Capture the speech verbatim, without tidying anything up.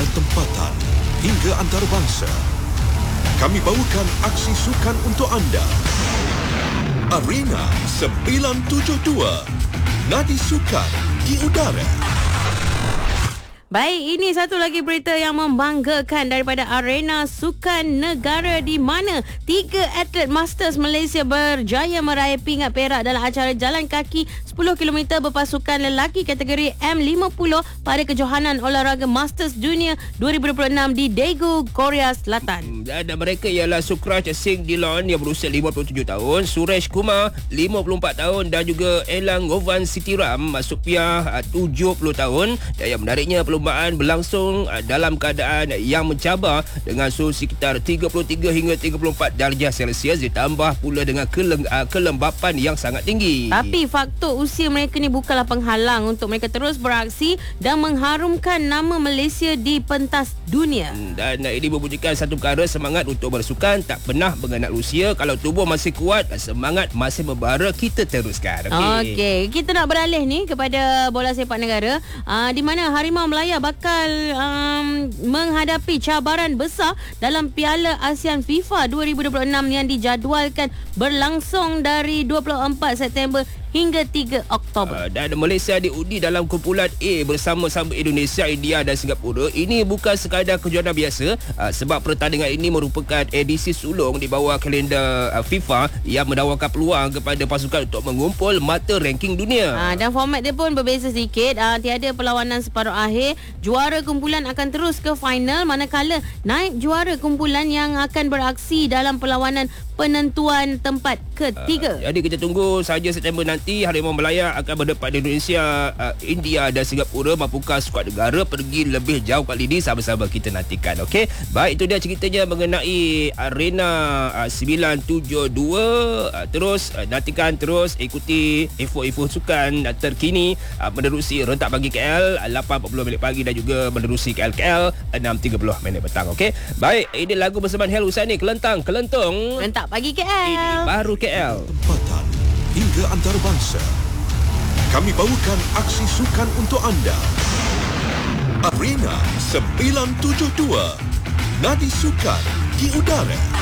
tempatan hingga antarabangsa. Kami bawakan aksi sukan untuk anda. Arena sembilan tujuh dua. Nadi sukan di udara. Baik, ini satu lagi berita yang membanggakan daripada Arena Sukan Negara, di mana tiga atlet Masters Malaysia berjaya meraih pingat perak dalam acara jalan kaki sepuluh kilometer berpasukan lelaki kategori M lima puluh pada kejohanan olahraga Masters Dunia dua ribu dua puluh enam di Daegu, Korea Selatan. Dan mereka ialah Sukraj Singh Dillon yang berusia lima puluh tujuh tahun, Suresh Kumar lima puluh empat tahun dan juga Elang Govan Sitiram Supiah tujuh puluh tahun. Dan yang menariknya, perlombaan berlangsung dalam keadaan yang mencabar dengan suhu sekitar tiga puluh tiga hingga tiga puluh empat darjah Celsius, ditambah pula dengan keleng, kelembapan yang sangat tinggi. Tapi faktor usia mereka ni bukanlah penghalang untuk mereka terus beraksi dan mengharumkan nama Malaysia di pentas dunia. Dan ini membunyikan satu perkara, semangat untuk bersukan tak pernah mengenal usia. Kalau tubuh masih kuat, semangat masih membara, kita teruskan. Okey, okay. Kita nak beralih ni kepada bola sepak negara, uh, di mana Harimau Melaya bakal um, menghadapi cabaran besar dalam Piala ASEAN FIFA dua ribu dua puluh enam yang dijadualkan berlangsung dari dua puluh empat September hingga tiga Oktober. Uh, dan Malaysia diundi dalam kumpulan A bersama-sama Indonesia, India dan Singapura. Ini bukan sekadar kejohanan biasa, uh, sebab pertandingan ini merupakan edisi sulung di bawah kalender uh, FIFA yang menawarkan peluang kepada pasukan untuk mengumpul mata ranking dunia. Uh, dan format dia pun berbeza sedikit. Uh, tiada perlawanan separuh akhir. Juara kumpulan akan terus ke final, manakala naib juara kumpulan yang akan beraksi dalam perlawanan penentuan tempat ketiga. Uh, jadi kita tunggu saja September nanti Harimau Melaya akan berdepan di Indonesia, uh, India dan Singapura. Mampukah skuad negara pergi lebih jauh kali ini? Sama-sama kita nantikan. Okey. Baik, itu dia ceritanya mengenai Arena uh, sembilan tujuh dua. Uh, terus uh, nantikan, terus ikuti info-info sukan uh, terkini uh, menerusi Rentak Pagi K L uh, lapan empat puluh minit pagi dan juga menerusi K L K L enam tiga puluh minit petang. Okey. Baik, ini lagu bersama Hel Husani, Kelentang Kelentung. Rentak Pagi K L. Ini baru K L. Tempatan hingga antarabangsa. Kami bawakan aksi sukan untuk anda. Arena sembilan tujuh dua. Nadi sukan di udara.